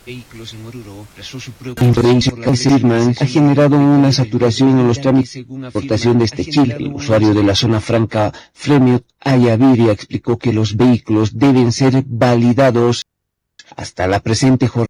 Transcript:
Silman ha generado una saturación en los trámites de importación de este chip. El usuario de la zona franca, Flemio Ayaviria, explicó que los vehículos deben ser validados hasta la presente jornada.